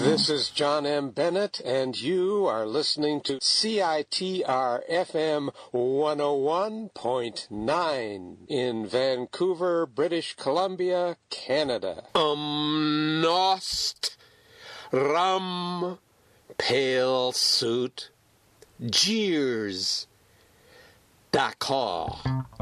This is John M. Bennett, and you are listening to CITR FM 101.9 in Vancouver, British Columbia, Canada. Nost Rum Pale Suit Jeers Dakar.